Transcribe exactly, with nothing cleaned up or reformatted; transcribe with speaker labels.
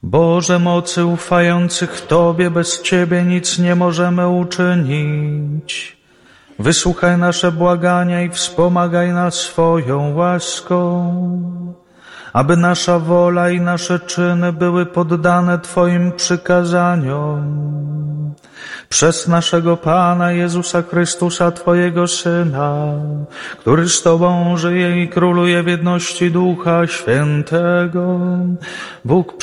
Speaker 1: Boże mocy ufających Tobie, bez Ciebie nic nie możemy uczynić. Wysłuchaj nasze błagania i wspomagaj nas swoją łaską, aby nasza wola i nasze czyny były poddane Twoim przykazaniom. Przez naszego Pana Jezusa Chrystusa, Twojego Syna, który z Tobą żyje i króluje w jedności Ducha Świętego, Bóg